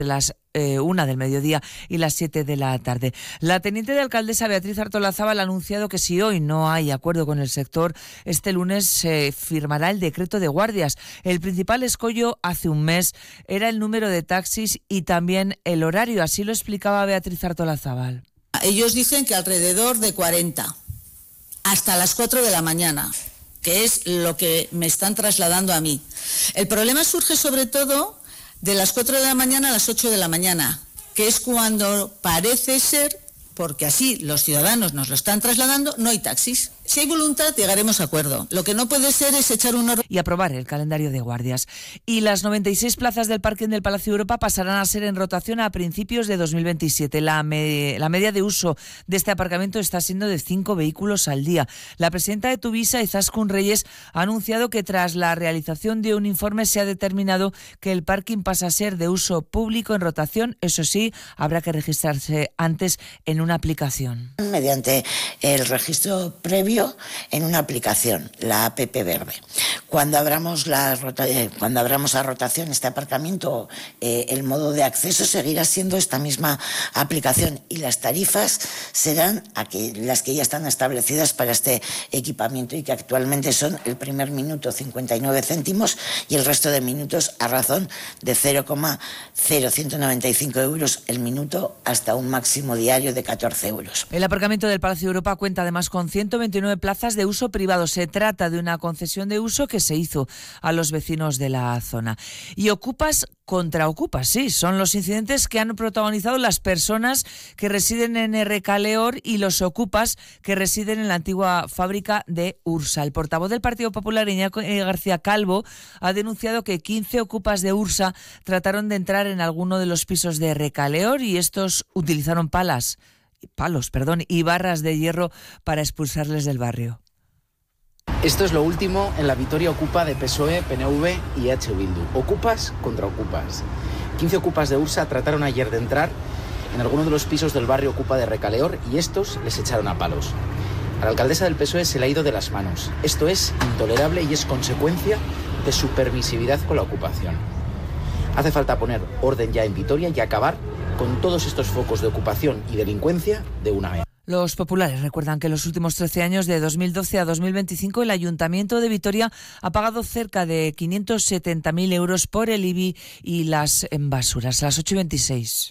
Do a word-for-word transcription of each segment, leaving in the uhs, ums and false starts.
las eh, una del mediodía y las siete de la tarde. La teniente de alcaldesa Beatriz Artolazabal ha anunciado que si hoy no hay acuerdo con el sector, este lunes se firmará el decreto de guardias. El principal escollo hace un mes era el número de taxis y también el horario, así lo explicaba Beatriz Artolazabal. Ellos dicen que alrededor de cuarenta, hasta las cuatro de la mañana, que es lo que me están trasladando a mí. El problema surge sobre todo de las cuatro de la mañana a las ocho de la mañana, que es cuando parece ser, porque así los ciudadanos nos lo están trasladando, no hay taxis. Si hay voluntad, llegaremos a acuerdo. Lo que no puede ser es echar un orden... Y aprobar el calendario de guardias. Y las noventa y seis plazas del parking del Palacio Europa pasarán a ser en rotación a principios de dos mil veintisiete. La, me- la media de uso de este aparcamiento está siendo de cinco vehículos al día. La presidenta de Tuvisa, Izaskun Reyes, ha anunciado que tras la realización de un informe se ha determinado que el parking pasa a ser de uso público en rotación. Eso sí, habrá que registrarse antes en una aplicación. Mediante el registro previo en una aplicación, la app verde. Cuando abramos, la rota, eh, cuando abramos a rotación este aparcamiento, eh, el modo de acceso seguirá siendo esta misma aplicación y las tarifas serán aquí, las que ya están establecidas para este equipamiento y que actualmente son el primer minuto cincuenta y nueve céntimos y el resto de minutos a razón de cero coma cero ciento noventa y cinco euros el minuto hasta un máximo diario de catorce euros. El aparcamiento del Palacio Europa cuenta además con ciento veintinueve plazas de uso privado. Se trata de una concesión de uso que se hizo a los vecinos de la zona. Y ocupas contra ocupas, sí, son los incidentes que han protagonizado las personas que residen en Errekaleor y los ocupas que residen en la antigua fábrica de Ursa. El portavoz del Partido Popular, Iñaki García Calvo, ha denunciado que quince ocupas de Ursa trataron de entrar en alguno de los pisos de Errekaleor y estos utilizaron palas palos, perdón, y barras de hierro para expulsarles del barrio. Esto es lo último en la victoria ocupa de P S O E, P N V y H Bildu. Ocupas contra ocupas. quince ocupas de Ursa trataron ayer de entrar en alguno de los pisos del barrio Ocupa de Errekaleor y estos les echaron a palos. A la alcaldesa del P S O E se le ha ido de las manos. Esto es intolerable y es consecuencia de su permisividad con la ocupación. Hace falta poner orden ya en Vitoria y acabar con todos estos focos de ocupación y delincuencia de una vez. Los populares recuerdan que en los últimos trece años, de dos mil doce a dos mil veinticinco, el Ayuntamiento de Vitoria ha pagado cerca de quinientos setenta mil euros por el I B I y las basuras. A las ocho y veintiséis.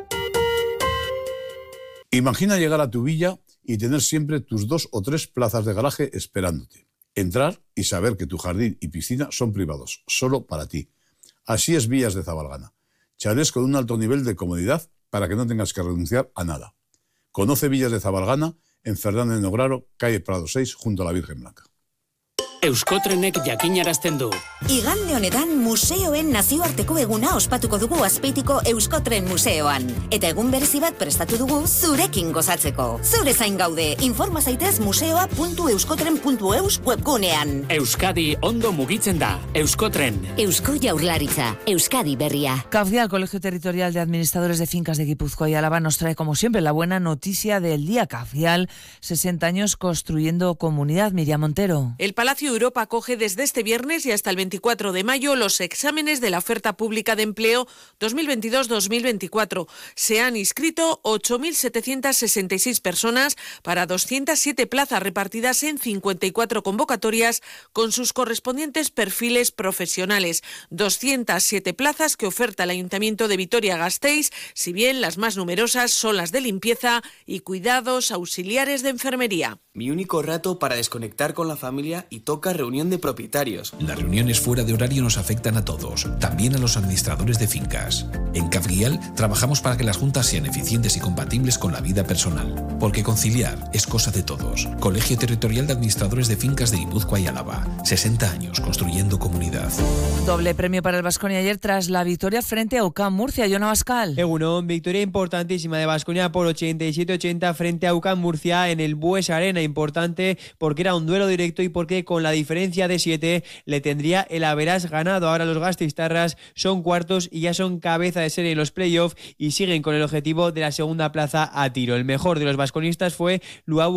Imagina llegar a tu villa y tener siempre tus dos o tres plazas de garaje esperándote. Entrar y saber que tu jardín y piscina son privados, solo para ti. Así es Villas de Zabalgana. Chalés con un alto nivel de comodidad para que no tengas que renunciar a nada. Conoce Villas de Zabalgana en Fernández Nograro, calle Prado seis, junto a la Virgen Blanca. Euskotrenek jakinarazten du. Igande honetan museoen nazioarteko eguna ospatuko dugu Azpeitiko Euskotren Museoan. Eta egun berezi bat prestatu dugu zurekin gozatzeko. Zure zain gaude, informa zaitez museoa puntu euskotren puntu eus webgunean. Euskadi ondo mugitzen da. Euskotren. Eusko Jaurlaritza, Euskadi berria. Cafdial, Colegio Territorial de Administradores de Fincas de Guipúzcoa y Álava, nos trae como siempre la buena noticia del día. Cafdial, sesenta años construyendo comunidad. Miriam Montero. El Palacio Europa acoge desde este viernes y hasta el veinticuatro de mayo los exámenes de la oferta pública de empleo dos mil veintidós dos mil veinticuatro. Se han inscrito ocho mil setecientas sesenta y seis personas para doscientas siete plazas repartidas en cincuenta y cuatro convocatorias con sus correspondientes perfiles profesionales. doscientas siete plazas que oferta el Ayuntamiento de Vitoria-Gasteiz, si bien las más numerosas son las de limpieza y cuidados auxiliares de enfermería. Mi único rato para desconectar con la familia y toca reunión de propietarios. Las reuniones fuera de horario nos afectan a todos, también a los administradores de fincas. En Cafguial trabajamos para que las juntas sean eficientes y compatibles con la vida personal, porque conciliar es cosa de todos. Colegio Territorial de Administradores de Fincas de Guipúzcoa y Álava. sesenta años construyendo comunidad. Doble premio para el Baskonia ayer tras la victoria frente a U C A M Murcia. Yona Bascal. Egunon, victoria importantísima de Baskonia por ochenta y siete ochenta frente a U C A M Murcia en el Bues Arena. Importante porque era un duelo directo y porque con la diferencia de siete le tendría el average ganado. Ahora los gasteiztarras son cuartos y ya son cabeza de serie en los playoffs y siguen con el objetivo de la segunda plaza a tiro. El mejor de los baskonistas fue Luau